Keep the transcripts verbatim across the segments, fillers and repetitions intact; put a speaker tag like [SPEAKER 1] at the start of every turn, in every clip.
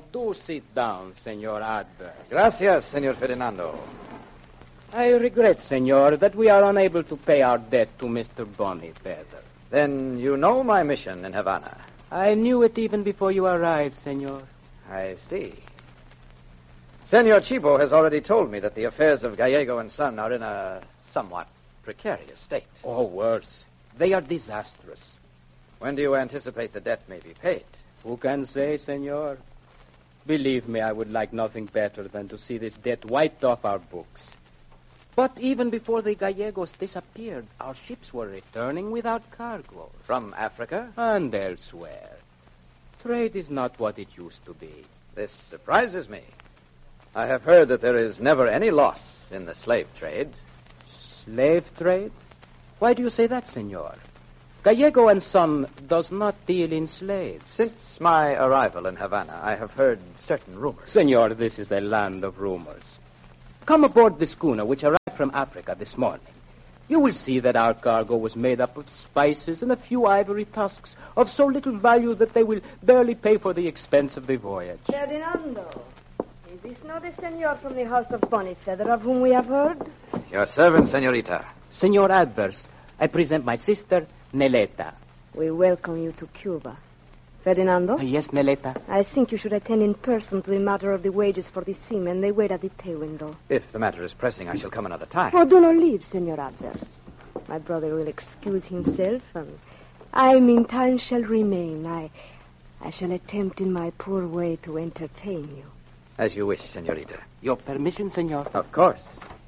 [SPEAKER 1] do sit down, Senor Adver.
[SPEAKER 2] Gracias, Senor Ferdinando.
[SPEAKER 1] I regret, Senor, that we are unable to pay our debt to Mister Bonifeder.
[SPEAKER 2] Then you know my mission in Havana.
[SPEAKER 1] I knew it even before you arrived, Senor.
[SPEAKER 2] I see. Senor Chibo has already told me that the affairs of Gallego and Son are in a somewhat precarious state.
[SPEAKER 1] Or worse, they are disastrous.
[SPEAKER 2] When do you anticipate the debt may be paid?
[SPEAKER 1] Who can say, Senor? Believe me, I would like nothing better than to see this debt wiped off our books. But even before the Gallegos disappeared, our ships were returning without cargo.
[SPEAKER 2] From Africa?
[SPEAKER 1] And elsewhere. Trade is not what it used to be.
[SPEAKER 2] This surprises me. I have heard that there is never any loss in the slave trade.
[SPEAKER 1] Slave trade? Why do you say that, Senor? Gallego and Son does not deal in slaves.
[SPEAKER 2] Since my arrival in Havana, I have heard certain rumors.
[SPEAKER 1] Senor, this is a land of rumors. Come aboard the schooner which arrived from Africa this morning. You will see that our cargo was made up of spices and a few ivory tusks of so little value that they will barely pay for the expense of the voyage.
[SPEAKER 3] Ferdinando, is this not the senor from the house of Bonifeder of whom we have heard?
[SPEAKER 2] Your servant, senorita.
[SPEAKER 1] Senor Adverse, I present my sister, Neleta.
[SPEAKER 3] We welcome you to Cuba. Ferdinando?
[SPEAKER 1] Uh, yes, Neleta?
[SPEAKER 3] I think you should attend in person to the matter of the wages for the seamen. They wait at the pay window.
[SPEAKER 2] If the matter is pressing, I shall come another time.
[SPEAKER 3] Oh, do not leave, Senor Adverse. My brother will excuse himself, and I, meantime, shall remain. I, I shall attempt in my poor way to entertain you.
[SPEAKER 2] As you wish, senorita.
[SPEAKER 1] Your permission, senor?
[SPEAKER 2] Of course.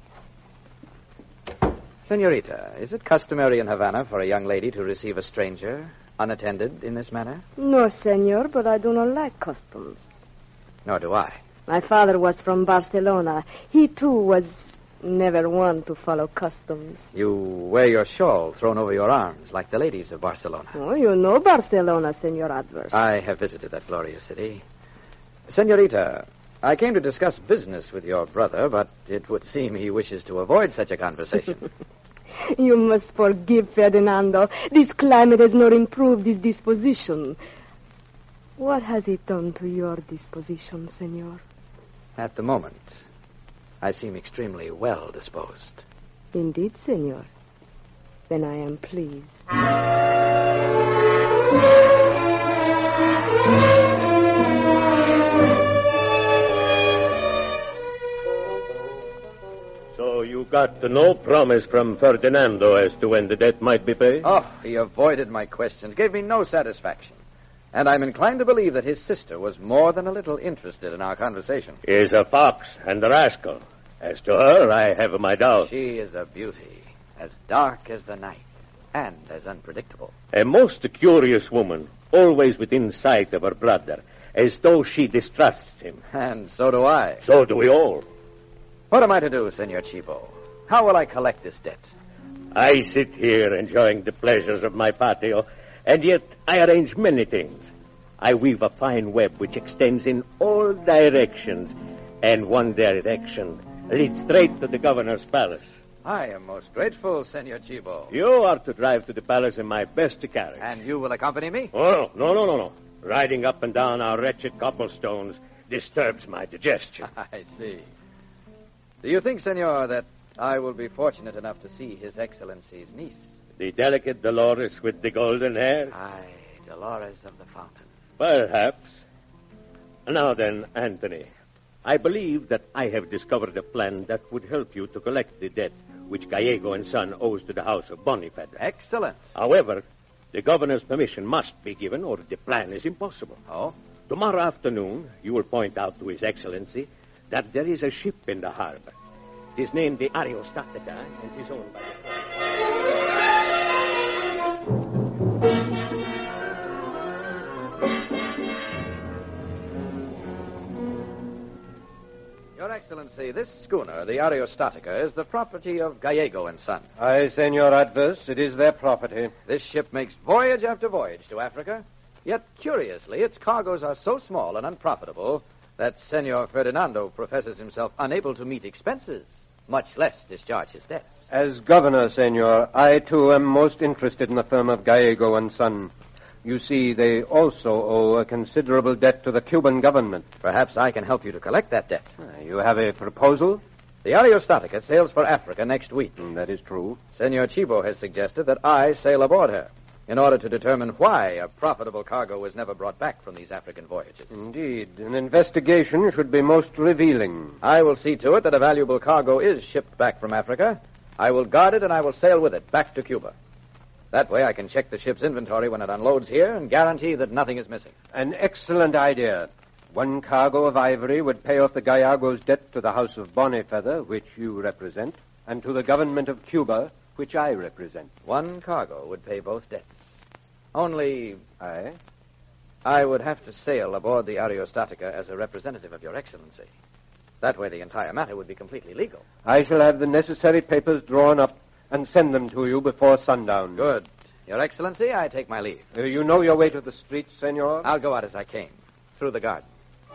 [SPEAKER 2] Senorita, is it customary in Havana for a young lady to receive a stranger unattended in this manner?
[SPEAKER 3] No, senor, but I do not like customs.
[SPEAKER 2] Nor do I.
[SPEAKER 3] My father was from Barcelona. He, too, was never one to follow customs.
[SPEAKER 2] You wear your shawl thrown over your arms like the ladies of Barcelona.
[SPEAKER 3] Oh, you know Barcelona, Senor Adverse.
[SPEAKER 2] I have visited that glorious city. Senorita, I came to discuss business with your brother, but it would seem he wishes to avoid such a conversation.
[SPEAKER 3] You must forgive Ferdinando. This climate has not improved his disposition. What has it done to your disposition, senor?
[SPEAKER 2] At the moment, I seem extremely well disposed.
[SPEAKER 3] Indeed, senor. Then I am pleased.
[SPEAKER 4] So you got no promise from Ferdinando as to when the debt might be paid?
[SPEAKER 2] Oh, he avoided my questions, gave me no satisfaction. And I'm inclined to believe that his sister was more than a little interested in our conversation.
[SPEAKER 4] He's a fox and a rascal. As to her, I have my doubts.
[SPEAKER 2] She is a beauty, as dark as the night, and as unpredictable.
[SPEAKER 4] A most curious woman, always within sight of her brother, as though she distrusts him.
[SPEAKER 2] And so do I.
[SPEAKER 4] So do we all.
[SPEAKER 2] What am I to do, Senor Chibo? How will I collect this debt?
[SPEAKER 4] I sit here enjoying the pleasures of my patio, and yet I arrange many things. I weave a fine web which extends in all directions, and one direction leads straight to the governor's palace.
[SPEAKER 2] I am most grateful, Senor Chibo.
[SPEAKER 4] You are to drive to the palace in my best carriage.
[SPEAKER 2] And you will accompany me?
[SPEAKER 4] Oh, no, no, no, no, no. Riding up and down our wretched cobblestones disturbs my digestion.
[SPEAKER 2] I see. Do you think, Senor, that I will be fortunate enough to see His Excellency's niece?
[SPEAKER 4] The delicate Dolores with the golden hair?
[SPEAKER 2] Aye, Dolores of the Fountain.
[SPEAKER 4] Perhaps. Now then, Anthony, I believe that I have discovered a plan that would help you to collect the debt which Gallego and Son owes to the house of Bonifeder.
[SPEAKER 2] Excellent.
[SPEAKER 4] However, the governor's permission must be given or the plan is impossible.
[SPEAKER 2] Oh?
[SPEAKER 4] Tomorrow afternoon, you will point out to His Excellency that there is a ship in the harbor. It is named the Ariostatica and is owned by the...
[SPEAKER 2] Your Excellency, this schooner, the Ariostatica, is the property of Gallego and Son.
[SPEAKER 5] Aye, Senor Adverse, it is their property.
[SPEAKER 2] This ship makes voyage after voyage to Africa, yet, curiously, its cargoes are so small and unprofitable that Senor Ferdinando professes himself unable to meet expenses, much less discharge his debts.
[SPEAKER 5] As governor, Senor, I, too, am most interested in the firm of Gallego and Son. You see, they also owe a considerable debt to the Cuban government.
[SPEAKER 2] Perhaps I can help you to collect that debt.
[SPEAKER 5] Uh, you have a proposal?
[SPEAKER 2] The Ariostatica sails for Africa next week.
[SPEAKER 5] Mm, that is true.
[SPEAKER 2] Senor Chivo has suggested that I sail aboard her in order to determine why a profitable cargo was never brought back from these African voyages.
[SPEAKER 5] Indeed. An investigation should be most revealing.
[SPEAKER 2] I will see to it that a valuable cargo is shipped back from Africa. I will guard it, and I will sail with it back to Cuba. That way I can check the ship's inventory when it unloads here and guarantee that nothing is missing.
[SPEAKER 5] An excellent idea. One cargo of ivory would pay off the Gallegos' debt to the House of Bonifeather, which you represent, and to the government of Cuba, which I represent.
[SPEAKER 2] One cargo would pay both debts. Only
[SPEAKER 5] Aye?
[SPEAKER 2] I would have to sail aboard the Ariostatica as a representative of Your Excellency. That way the entire matter would be completely legal.
[SPEAKER 5] I shall have the necessary papers drawn up and send them to you before sundown.
[SPEAKER 2] Good. Your Excellency, I take my leave.
[SPEAKER 5] Uh, you know your way to the streets, senor?
[SPEAKER 2] I'll go out as I came, through the garden.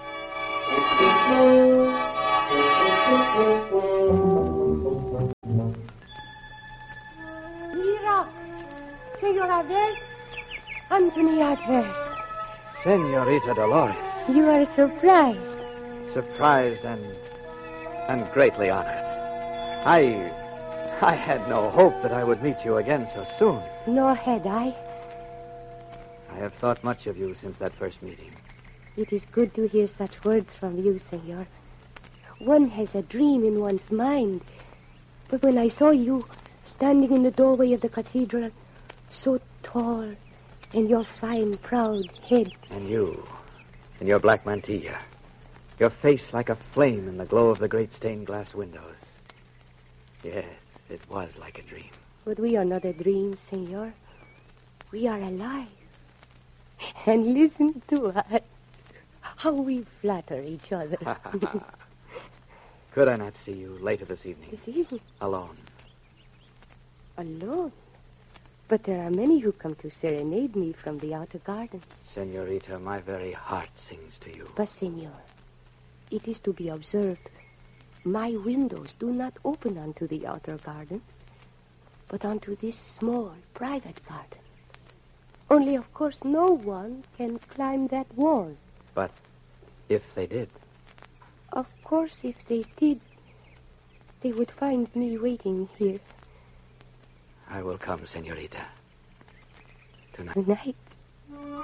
[SPEAKER 3] Mira, Senor Adverse, Anthony Adverse.
[SPEAKER 2] Senorita Dolores.
[SPEAKER 3] You are surprised.
[SPEAKER 2] Surprised and and greatly honored. I I had no hope that I would meet you again so soon.
[SPEAKER 3] Nor had I.
[SPEAKER 2] I have thought much of you since that first meeting.
[SPEAKER 3] It is good to hear such words from you, Senor. One has a dream in one's mind. But when I saw you standing in the doorway of the cathedral, so tall, and your fine, proud head.
[SPEAKER 2] And you, in your black mantilla, your face like a flame in the glow of the great stained glass windows. Yes, it was like a dream.
[SPEAKER 3] But we are not a dream, Senor. We are alive. And listen to us. How we flatter each other.
[SPEAKER 2] Could I not see you later this evening?
[SPEAKER 3] This evening?
[SPEAKER 2] Alone.
[SPEAKER 3] Alone? But there are many who come to serenade me from the outer gardens.
[SPEAKER 2] Senorita, my very heart sings to you.
[SPEAKER 3] But, Senor, it is to be observed, my windows do not open onto the outer garden, but onto this small, private garden. Only, of course, no one can climb that wall.
[SPEAKER 2] But if they did?
[SPEAKER 3] Of course, if they did, they would find me waiting here.
[SPEAKER 2] I will come, Senorita. Tonight.
[SPEAKER 3] Tonight?